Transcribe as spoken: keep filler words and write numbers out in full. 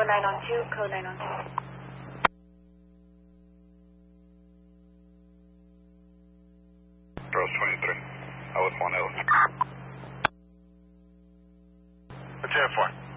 nine on two, code nine on two. Rose twenty-three. I was one L. What's that for?